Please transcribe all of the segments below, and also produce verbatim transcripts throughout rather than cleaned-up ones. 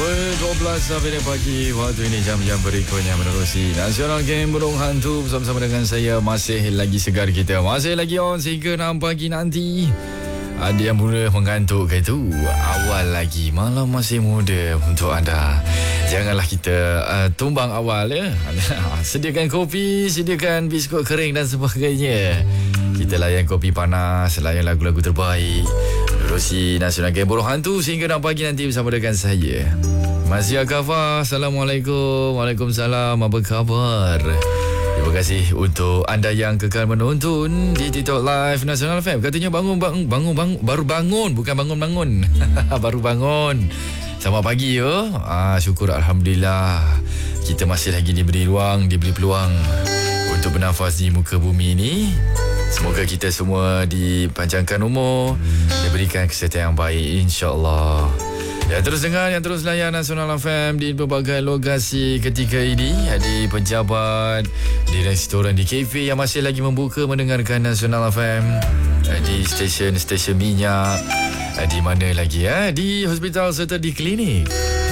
dua belas sampai pagi waktu ini, jam-jam berikutnya menerusi Nasional Game Burung Hantu bersama-sama dengan saya. Masih lagi segar kita, masih lagi on sehingga enam pagi nanti. Ada yang mula mengantuk ke itu? Awal lagi, malam masih muda untuk anda. Janganlah kita uh, tumbang awal ya. Sediakan kopi, sediakan biskut kering dan sebagainya. Kita layan kopi panas, layan lagu-lagu terbaik. Menerusi Nasional Game Burung Hantu sehingga enam pagi nanti bersama dengan saya, Masya Kafa. Assalamualaikum. Waalaikumsalam. Apa khabar? Terima kasih untuk anda yang kekal menonton di TikTok Live Nasional F M. Katanya bangun, bangun, bangun, bangun baru bangun. Bukan bangun-bangun. Baru bangun. Selamat pagi ya. Ah, syukur Alhamdulillah. Kita masih lagi diberi ruang, diberi peluang untuk bernafas di muka bumi ini. Semoga kita semua dipanjangkan umur, diberikan kesihatan yang baik, insya-Allah. Ya, terus dengar, yang terus layan Nasional F M di berbagai lokasi ketika ini. Di pejabat, di restoran, di kafe yang masih lagi membuka mendengarkan Nasional F M. Di stesen-stesen minyak. Di mana lagi ya? Di hospital serta di klinik.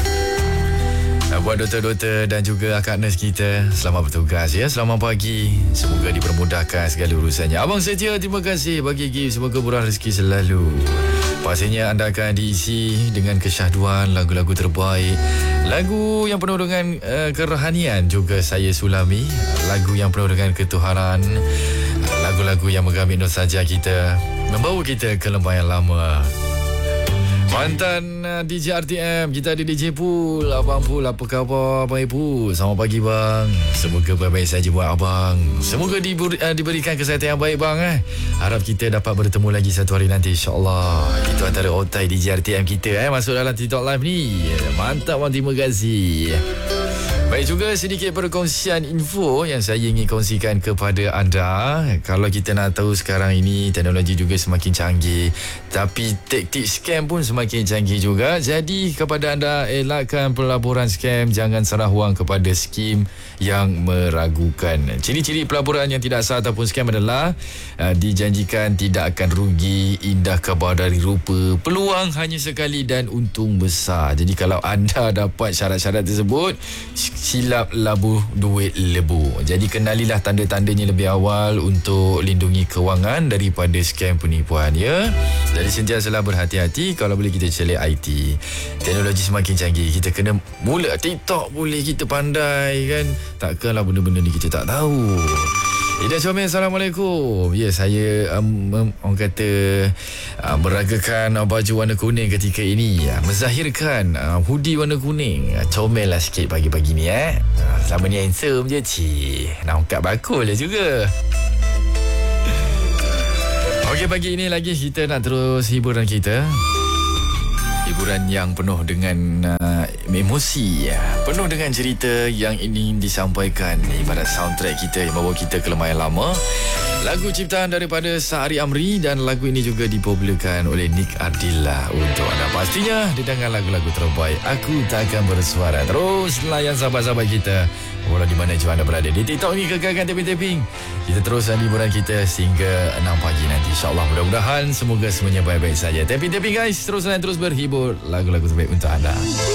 Buat doktor-doktor dan juga akak nurse kita, selamat bertugas ya. Selamat pagi. Semoga dipermudahkan segala urusannya. Abang setia, terima kasih bagi gift. Semoga murah rezeki selalu. Pastinya anda akan diisi dengan kesyahduan lagu-lagu terbaik, lagu yang penuh dengan uh, kerohanian juga saya sulami, lagu yang penuh dengan ketuhanan, lagu-lagu yang mengambil nostalgia kita, membawa kita ke lembah yang lama. Mantan uh, D J R T M, kita ada D J Pool. Abang Pool, apa khabar Abang Pool? Selamat pagi bang. Semoga baik-baik saja buat abang. Semoga diberi, uh, diberikan kesihatan yang baik bang eh. Harap kita dapat bertemu lagi satu hari nanti, insya-Allah. Itu antara otai D J R T M kita eh masuk dalam TikTok Live ni. Mantap bang, terima kasih. Baik, juga sedikit perkongsian info yang saya ingin kongsikan kepada anda. Kalau kita nak tahu sekarang ini teknologi juga semakin canggih, tapi taktik scam pun semakin canggih juga. Jadi kepada anda, elakkan pelaburan scam. Jangan serah wang kepada skim yang meragukan. Ciri-ciri pelaburan yang tidak sah ataupun scam adalah uh, dijanjikan tidak akan rugi, indah kabar dari rupa, peluang hanya sekali dan untung besar. Jadi kalau anda dapat syarat-syarat tersebut, silap labuh duit lebu. Jadi kenalilah tanda-tandanya lebih awal untuk lindungi kewangan daripada scam penipuan ya. Jadi sentiasalah berhati-hati. Kalau boleh kita celik I T. Teknologi semakin canggih, kita kena mula TikTok boleh kita pandai kan. Takkanlah benda-benda ni kita tak tahu. Ida Comel, Assalamualaikum. Ya, saya um, um, orang kata uh, beragakan uh, baju warna kuning ketika ini. Uh, menzahirkan uh, hoodie warna kuning. Uh, comel lah sikit pagi-pagi ni eh. Uh, selama ni handsome je cik. Nak ungkap bakul lah juga. Okey, pagi ini lagi kita nak terus hiburan kita. Hiburan yang penuh dengan uh, emosi, penuh dengan cerita yang ingin disampaikan. Ibarat soundtrack kita yang bawa kita ke lembah yang lama. Lagu ciptaan daripada Sa'ari Amri, dan lagu ini juga dipopularkan oleh Nick Ardila untuk anda. Pastinya dengan lagu-lagu terbaik. Aku takkan bersuara. Terus layan sahabat-sahabat kita walau di mana juga anda berada. Di TikTok ni kekalkan tapping-tapping. Kita teruskan hiburan kita sehingga enam pagi nanti, insya-Allah. Mudah-mudahan semoga semuanya baik-baik saja. Tapping-tapping guys, terus dan terus berhibur. Lagu-lagu terbaik untuk anda.